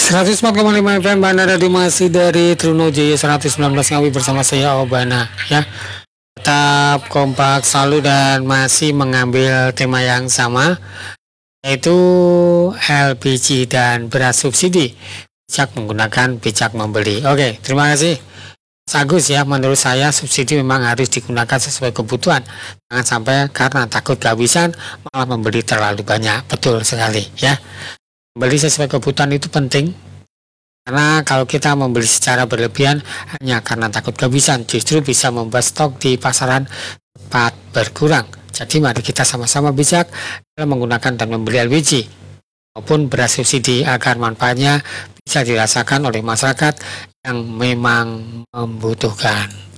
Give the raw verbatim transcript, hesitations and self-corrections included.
seratus empat koma lima F M Bandar Radio masih dari Truno Jaya seratus sembilan belas Ngawi bersama saya Obana ya. Tetap kompak selalu dan masih mengambil tema yang sama, yaitu L P G dan beras subsidi. Bijak menggunakan, bijak membeli. Oke, terima kasih Mas Agus ya. Menurut saya subsidi memang harus digunakan sesuai kebutuhan. Jangan sampai karena takut kehabisan malah membeli terlalu banyak. Betul sekali ya. Membeli sesuai kebutuhan itu penting, karena kalau kita membeli secara berlebihan hanya karena takut kehabisan justru bisa membuat stok di pasaran cepat berkurang. Jadi mari kita sama-sama bijak dalam menggunakan dan membeli L P G maupun beras subsidi agar manfaatnya bisa dirasakan oleh masyarakat yang memang membutuhkan.